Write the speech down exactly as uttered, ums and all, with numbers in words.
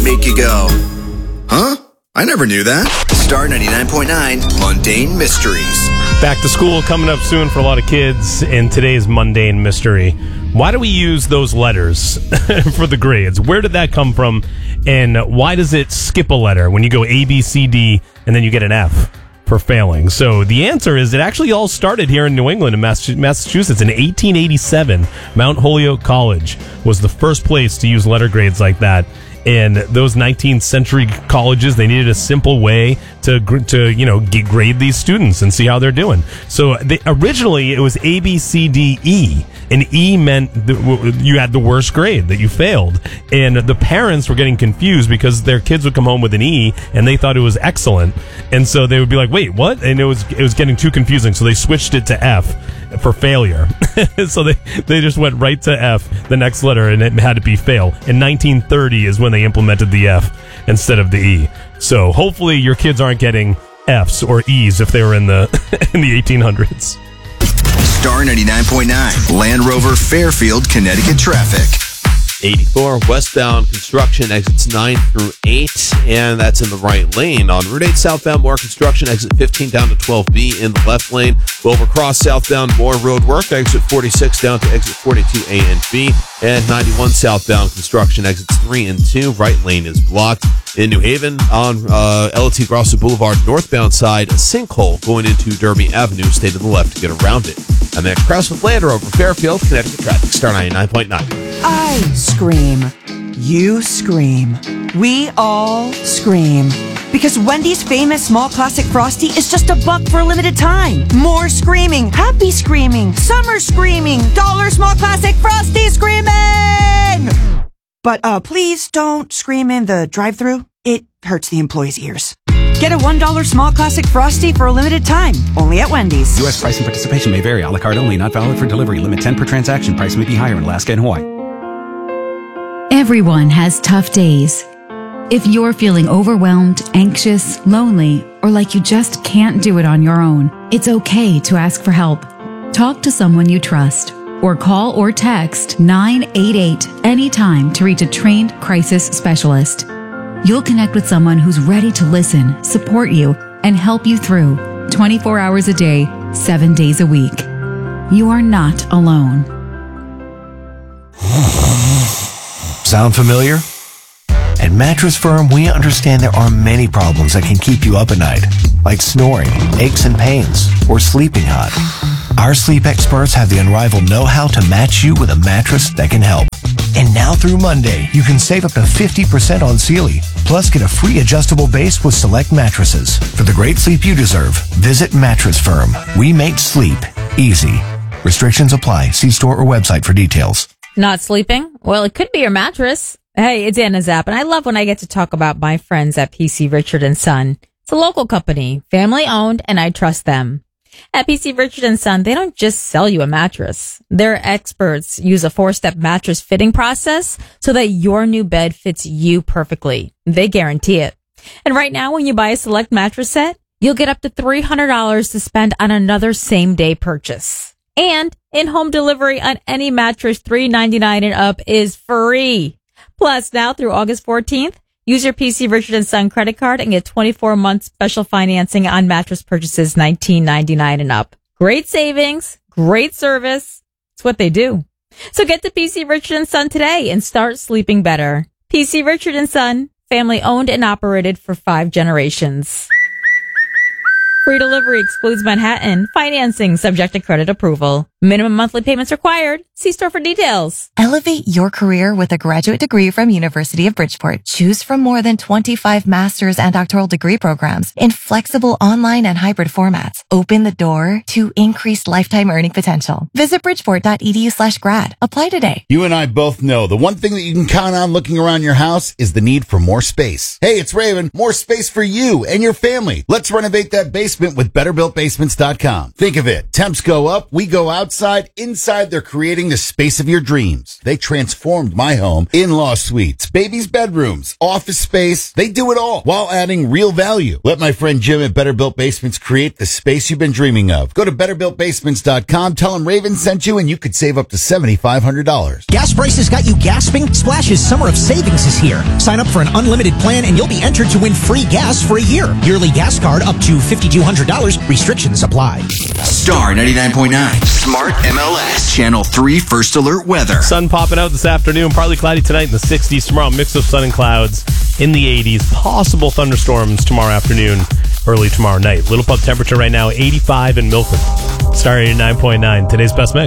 make you go, huh? I never knew that. Star ninety-nine point nine, Mundane Mysteries. Back to school coming up soon for a lot of kids, and today's Mundane Mystery. Why do we use those letters for the grades? Where did that come from, and why does it skip a letter when you go A, B, C, D, and then you get an F for failing? So the answer is it actually all started here in New England in Massachusetts in eighteen eighty-seven. Mount Holyoke College was the first place to use letter grades like that. And those nineteenth century colleges, they needed a simple way to, to you know, get, grade these students and see how they're doing. So they, originally it was A, B, C, D, E. And E meant the, you had the worst grade, that you failed. And the parents were getting confused because their kids would come home with an E and they thought it was excellent. And so they would be like, wait, what? And it was it was getting too confusing. So they switched it to F for failure. So they, they just went right to F, the next letter, and it had to be fail. In nineteen thirty is when they implemented the F instead of the E. So hopefully your kids aren't getting Fs or E's if they were in the in the eighteen hundreds. Star ninety-nine point nine, Land Rover Fairfield, Connecticut traffic. eighty-four westbound construction, exits nine through eight, and that's in the right lane. On Route eight southbound, more construction, exit fifteen down to twelve B in the left lane. Wilbur Cross southbound, more road work, exit forty-six down to exit forty-two A and B. And ninety-one southbound construction, exits three and two, right lane is blocked. In New Haven, on uh, L T Grosso Boulevard northbound side, a sinkhole going into Derby Avenue. Stay to the left to get around it. I'm Max Krause with Land Rover Fairfield, Connecticut traffic, Star ninety-nine point nine. I scream. You scream. We all scream. Because Wendy's famous small classic Frosty is just a buck for a limited time. More screaming. Happy screaming. Summer screaming. Dollar small classic Frosty screaming! But uh, please don't scream in the drive-thru. It hurts the employees' ears. Get a one dollar small classic Frosty for a limited time. Only at Wendy's. U S price and participation may vary. A la carte only. Not valid for delivery. Limit ten per transaction. Price may be higher in Alaska and Hawaii. Everyone has tough days. If you're feeling overwhelmed, anxious, lonely, or like you just can't do it on your own, it's okay to ask for help. Talk to someone you trust, or call or text nine eight eight anytime to reach a trained crisis specialist. You'll connect with someone who's ready to listen, support you, and help you through twenty-four hours a day, seven days a week. You are not alone. Sound familiar? At Mattress Firm, we understand there are many problems that can keep you up at night, like snoring, aches and pains, or sleeping hot. Our sleep experts have the unrivaled know-how to match you with a mattress that can help. And now through Monday, you can save up to fifty percent on Sealy. Plus, get a free adjustable base with select mattresses. For the great sleep you deserve, visit Mattress Firm. We make sleep easy. Restrictions apply. See store or website for details. Not sleeping? Well, it could be your mattress. Hey, it's Anna Zapp, and I love when I get to talk about my friends at P C Richard and Son. It's a local company, family owned, and I trust them. At P C Richard and Son, they don't just sell you a mattress. Their experts use a four-step mattress fitting process so that your new bed fits you perfectly. They guarantee it. And right now, when you buy a select mattress set, you'll get up to three hundred dollars to spend on another same-day purchase. And in-home delivery on any mattress three ninety-nine and up is free. Plus, now through August fourteenth, use your P C Richard and Son credit card and get twenty-four months special financing on mattress purchases nineteen ninety-nine and up. Great savings, great service. It's what they do. So get to P C Richard and Son today and start sleeping better. P C Richard and Son, family owned and operated for five generations. Free delivery excludes Manhattan. Financing subject to credit approval. Minimum monthly payments required. See store for details. Elevate your career with a graduate degree from University of Bridgeport. Choose from more than twenty-five master's and doctoral degree programs in flexible online and hybrid formats. Open the door to increased lifetime earning potential. Visit bridgeport.edu slash grad. Apply today. You and I both know the one thing that you can count on looking around your house is the need for more space. Hey, it's Raven. More space for you and your family. Let's renovate that basement with better built basements dot com. Think of it. Temps go up, we go out, outside, inside, they're creating the space of your dreams. They transformed my home. In-law suites, baby's bedrooms, office space. They do it all while adding real value. Let my friend Jim at Better Built Basements create the space you've been dreaming of. Go to better built basements dot com, tell them Raven sent you, and you could save up to seven thousand five hundred dollars. Gas prices got you gasping? Splash's Summer of Savings is here. Sign up for an unlimited plan and you'll be entered to win free gas for a year. Yearly gas card up to five thousand two hundred dollars. Restrictions apply. Star ninety-nine point nine, Smart M L S, Channel three First Alert Weather. Sun popping out this afternoon, partly cloudy tonight in the sixties. Tomorrow, mix of sun and clouds in the eighties. Possible thunderstorms tomorrow afternoon, early tomorrow night. Little Pup temperature right now, eighty-five in Milford. Star eighty-nine point nine, today's best mix.